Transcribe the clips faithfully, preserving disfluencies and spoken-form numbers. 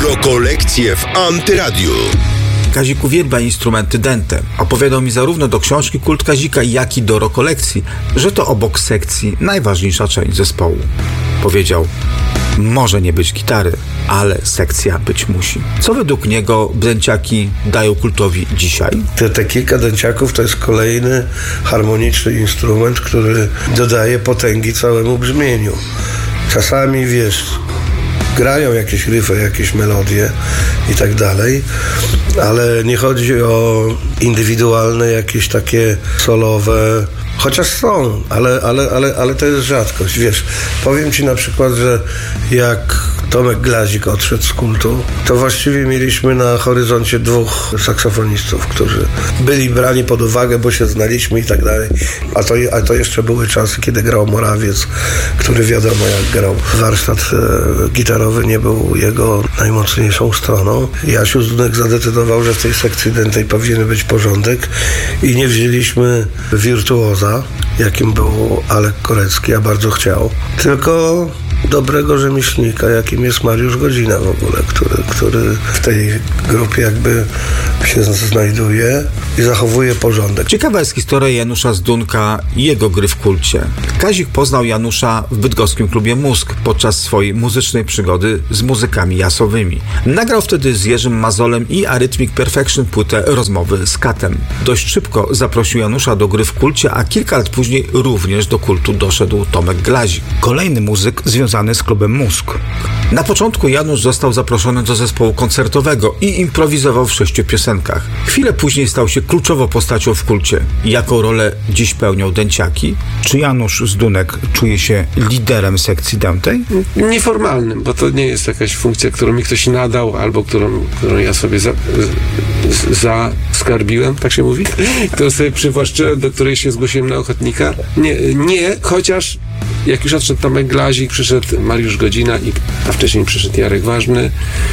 Rokolekcje w Antyradiu. Kazik uwielbia instrumenty dęte. Opowiadał mi zarówno do książki Kult Kazika, jak i do rokolekcji, że to obok sekcji najważniejsza część zespołu. Powiedział: może nie być gitary, ale sekcja być musi. Co według niego dęciaki dają kultowi dzisiaj? Te, te kilka dęciaków to jest kolejny harmoniczny instrument, który dodaje potęgi całemu brzmieniu. Czasami, wiesz, grają jakieś riffy, jakieś melodie i tak dalej, ale nie chodzi o indywidualne jakieś takie solowe, chociaż są, ale, ale, ale, ale to jest rzadkość. Wiesz, powiem ci na przykład, że jak Tomek Glazik odszedł z Kultu, to właściwie mieliśmy na horyzoncie dwóch saksofonistów, którzy byli brani pod uwagę, bo się znaliśmy i tak dalej. A to, a to jeszcze były czasy, kiedy grał Morawiec, który wiadomo jak grał. Warsztat e, gitarowy nie był jego najmocniejszą stroną. Jasiu Zdunek zadecydował, że w tej sekcji dętej powinien być porządek i nie wzięliśmy wirtuoza, jakim był Alek Korecki, a bardzo chciał, tylko dobrego rzemieślnika, jakim jest Mariusz Godzina w ogóle, który, który w tej grupie jakby się znajduje i zachowuje porządek. Ciekawa jest historia Janusza Zdunka i jego gry w Kulcie. Kazik poznał Janusza w bydgoskim klubie Mózg podczas swojej muzycznej przygody z muzykami jasowymi. Nagrał wtedy z Jerzym Mazolem i Arrhythmic Perfection płytę Rozmowy z Katem. Dość szybko zaprosił Janusza do gry w Kulcie, a kilka lat później również do Kultu doszedł Tomek Glazik, kolejny muzyk związany z klubem Mózg. Na początku Janusz został zaproszony do zespołu koncertowego i improwizował w sześciu piosenkach. Chwilę później stał się kluczową postacią w Kulcie. Jaką rolę dziś pełnią dęciaki? Czy Janusz Zdunek czuje się liderem sekcji dętej? Nieformalnym, bo to nie jest jakaś funkcja, którą mi ktoś nadał, albo którą, którą ja sobie za, za skarbiłem, tak się mówi, którą sobie przywłaszczyłem, do której się zgłosiłem na ochotnika. Nie, nie, chociaż jak już odszedł Tomek Glazik, przyszedł Mariusz Godzina, i, a wcześniej przyszedł Jarek Ważny,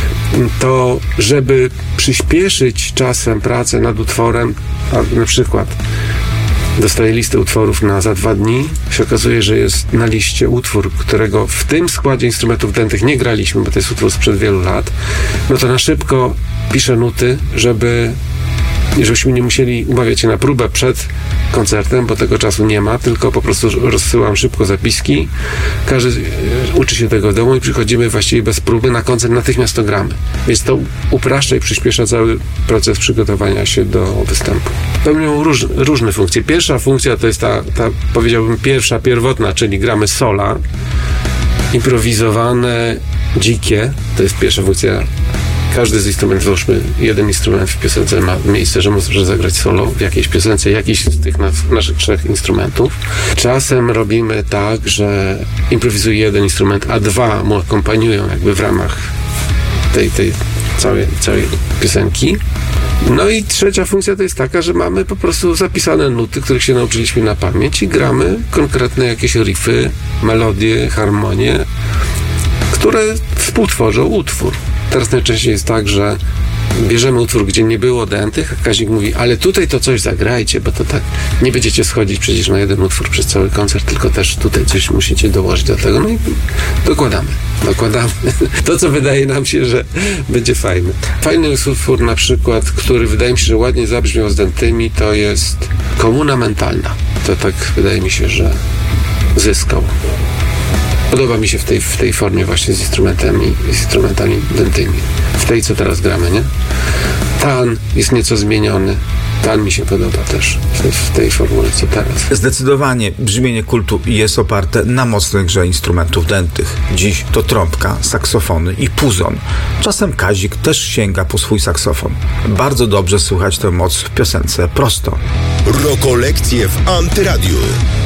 to żeby przyspieszyć czasem pracę nad utworem, a na przykład dostaję listę utworów na za dwa dni, się okazuje, że jest na liście utwór, którego w tym składzie instrumentów dętych nie graliśmy, bo to jest utwór sprzed wielu lat, no to na szybko piszę nuty, żeby żebyśmy nie musieli umawiać się na próbę przed koncertem, bo tego czasu nie ma, tylko po prostu rozsyłam szybko zapiski, każdy uczy się tego w domu i przychodzimy właściwie bez próby na koncert, natychmiast to gramy. Więc to upraszcza i przyspiesza cały proces przygotowania się do występu. Pełnią róż, różne funkcje. Pierwsza funkcja to jest ta, ta, powiedziałbym, pierwsza, pierwotna, czyli gramy sola, improwizowane, dzikie, to jest pierwsza funkcja. Każdy z instrumentów, załóżmy, jeden instrument w piosence ma miejsce, że może zagrać solo w jakiejś piosence, jakiś z tych nas, naszych trzech instrumentów. Czasem robimy tak, że improwizuje jeden instrument, a dwa mu akompaniują jakby w ramach tej, tej całej, całej piosenki. No i trzecia funkcja to jest taka, że mamy po prostu zapisane nuty, których się nauczyliśmy na pamięć i gramy konkretne jakieś riffy, melodie, harmonie, które współtworzą utwór. Teraz najczęściej jest tak, że bierzemy utwór, gdzie nie było dętych, a Kazik mówi, ale tutaj to coś zagrajcie, bo to tak nie będziecie schodzić przecież na jeden utwór przez cały koncert, tylko też tutaj coś musicie dołożyć do tego. No i dokładamy, dokładamy. To, co wydaje nam się, że będzie fajne. Fajny jest utwór na przykład, który wydaje mi się, że ładnie zabrzmiał z dętymi, to jest Komuna Mentalna. To tak wydaje mi się, że zyskał. Podoba mi się w tej, w tej formie właśnie z instrumentami, z instrumentami dętymi. W tej, co teraz gramy, nie? Tan jest nieco zmieniony. Tan mi się podoba też w tej, w tej formule, co teraz. Zdecydowanie brzmienie Kultu jest oparte na mocnej grze instrumentów dętych. Dziś to trąbka, saksofony i puzon. Czasem Kazik też sięga po swój saksofon. Bardzo dobrze słychać tę moc w piosence Prosto. Rokolekcje w Antyradiu.